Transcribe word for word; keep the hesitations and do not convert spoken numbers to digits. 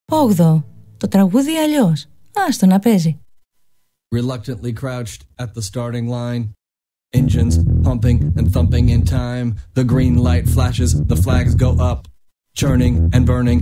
Όγδοο. Το τραγούδι αλλιώς. Άστο να παίζει. Reluctantly crouched at the starting line. Engines pumping and thumping in time. The green light flashes, the flags go up. Churning and burning